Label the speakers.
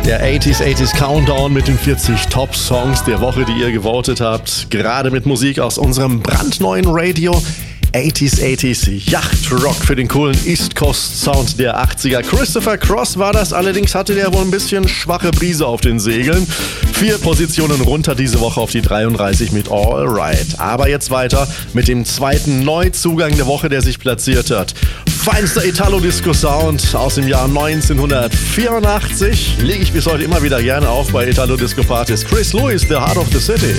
Speaker 1: Der 80s Countdown mit den 40 Top-Songs der Woche, die ihr gewotet habt. Gerade mit Musik aus unserem brandneuen Radio. 80s Yachtrock für den coolen East Coast Sound der 80er. Christopher Cross war das, allerdings hatte der wohl ein bisschen schwache Brise auf den Segeln. 4 Positionen runter diese Woche auf die 33 mit All Right. Aber jetzt weiter mit dem zweiten Neuzugang der Woche, der sich platziert hat. Feinster Italo-Disco-Sound aus dem Jahr 1984. Lege ich bis heute immer wieder gerne auf bei Italo-Disco-Partys. Chris Lewis, The Heart of the City.